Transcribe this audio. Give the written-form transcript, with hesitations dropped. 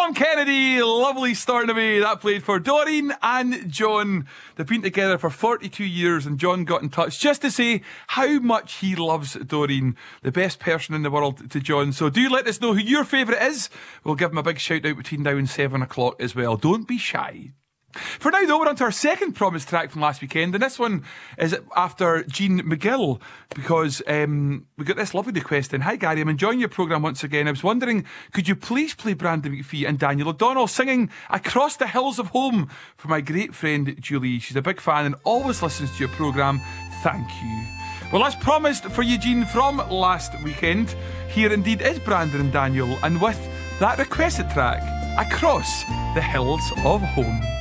Tom Kennedy, lovely starting away. That played for Doreen and John. They've been together for 42 years, and John got in touch just to say how much he loves Doreen, the best person in the world to John. So do let us know who your favourite is. We'll give him a big shout out between now and 7 o'clock as well. Don't be shy. For now, though, we're on to our second promised track from last weekend, and this one is after Jean McGill, because we got this lovely request in. Hi, Gary, I'm enjoying your programme once again. I was wondering, could you please play Brandon McPhee and Daniel O'Donnell singing Across the Hills of Home for my great friend Julie? She's a big fan and always listens to your programme. Thank you. Well, as promised for Eugene from last weekend, here indeed is Brandon and Daniel, and with that requested track, Across the Hills of Home.